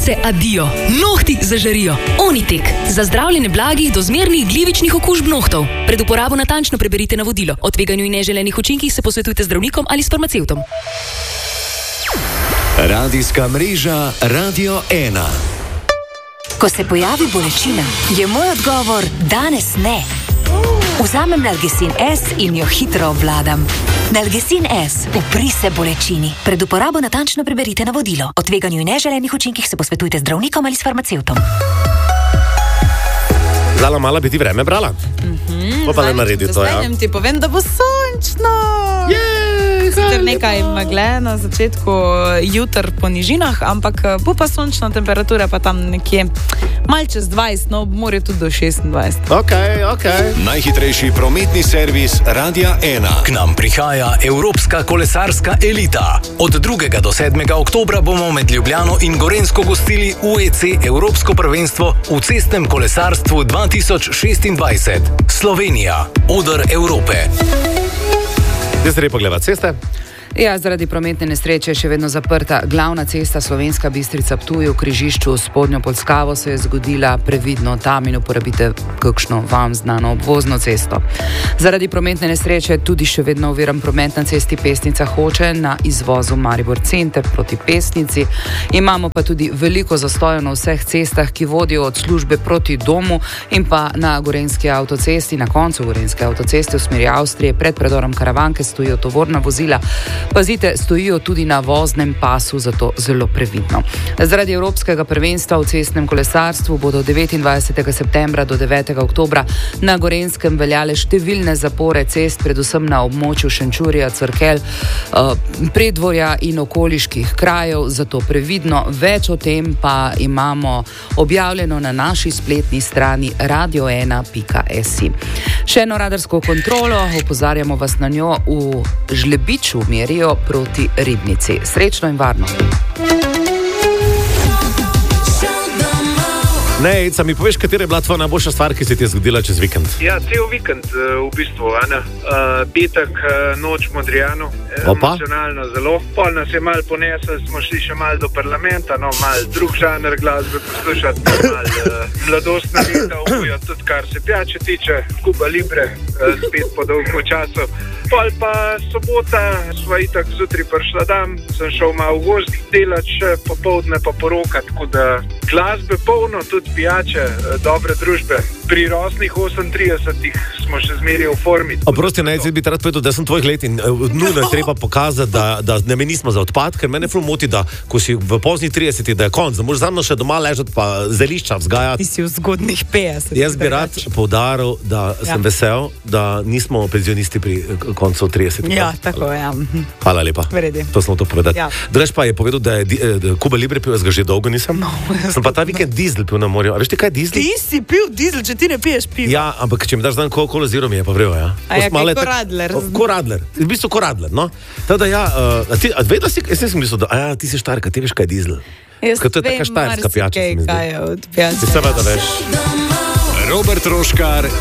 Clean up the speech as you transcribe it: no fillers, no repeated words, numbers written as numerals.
Ustnice adijo, nohti zažarijo. Onitek, za zdravljenje blagih do zmernih glivičnih okužb nohtov. Pred uporabo natančno preberite navodilo. O tveganju in neželenih učinkih se posvetujte z zdravnikom ali s farmacevtom. Radijska mreža Radio 1. Ko se pojavi bolečina, je moj odgovor danes ne. Vzamem Nalgecin S in jo hitro obvladam. Nalgecin S, upri se bolečini. Pred uporabo natančno preberite navodilo. O tveganju in neželenih učinkih se posvetujte z zdravnikom ali s farmacevtom. Zala, mala bi ti vreme brala? Pa le naredi to, ja. Ti povem, da bo sončno. Sicer nekaj megle na začetku jutr po nižinah, ampak bo pa sončna temperatura pa tam nekje mal čez 20, no ob morju tudi do 26. Ok. Najhitrejši prometni servis Radia 1. K nam prihaja Evropska kolesarska elita. Od 2. do 7. oktobra bomo med Ljubljano in Gorenjsko gostili UEC Evropsko prvenstvo v cestnem kolesarstvu 2026. Slovenija, oder Evrope. Zdaj se lepo gleda ceste. Ja, zaradi prometne nesreče je še vedno zaprta glavna cesta Slovenska Bistrica-Ptuj v križišču s Spodnjo Polskavo se je zgodila, previdno tam in uporabite kakšno vam znano obvozno cesto. Zaradi prometne nesreče tudi še vedno oviran promet na cesti Pesnica Hoče na izvozu Maribor Center proti Pesnici. Imamo pa tudi veliko zastojev na vseh cestah, ki vodijo od službe proti domu in pa na Gorenjski avtocesti, na koncu Gorenjske avtoceste v smeri Avstrije pred predorom Karavanke stojijo tovorna vozila. Pazite, stojijo tudi na voznem pasu, zato zelo previdno. Zaradi Evropskega prvenstva v cestnem kolesarstvu bodo 29. septembra do 9. oktobra na Gorenjskem veljale številne zapore cest, predvsem na območju Šenčurja, Crkelj, Preddvorja in okoliških krajev, zato previdno. Več o tem pa imamo objavljeno na naši spletni strani radio1.si. Še eno radarsko kontrolo, opozarjamo vas na njo v Žlebiču merijo proti Ribnici. Srečno in varno. Ne, Ica, mi poveš, katera je bila tvoja najboljša stvar, ki se ti je zgodila čez vikend? Ja, cel vikend v bistvu, petek, noč v Modrijanu, emocionalno zelo. Pol nas je malo ponesel, smo šli še malo do parlamenta, malo drug žanr glasbe poslušati, malo mladostna leta ubujati, tudi kar se pijače tiče, Cuba Libre, spet po dolgem času. Pol pa sobota, sva itak zjutraj prišla dam, sem šel malo v gozd delati še popoldne pa porokat, tako da glasbe polno, tudi pijače, dobre družbe. Pri rosnih 38 smo še zmeraj v formi. Oprosti, ne, bi rad povedal, da sem tvojih let in nujno je treba pokazati, da ne mi nismo za odpad, ker mene ful moti, da ko si v pozni 30, da je konc, da moraš za mno še doma ležati pa zelišča vzgajati. Ti si v zgodnih 50. Jaz bi rad poudaril, da sem vesel, da nismo penzionisti pri koncu 30. Ja, tako, ja. Hvala lepa. Vredi. To smo to povedati. Ja. Drugač pa je povedal, da je Cuba Libre pil, jaz ga že dolgo nisem. No, sem pa ta vikend dizel pil na morju. A veš ti kaj je dizel? Ti si pil dizel, če ti ne piješ piva. Ja, ampak če mi daš dan Coca-Cola Zero, mi je pa vrelo, ja. A ja, kaj Koradler. Koradler. V bistvu Koradler, no. Teda ja, vedno si, jaz nisem mislil, da ti si štarka, ti veš kaj je dizel. Jaz to je taka štajerska pijača, se mi zdi. kaj je od pijače. Ti seveda veš. Robert Roškar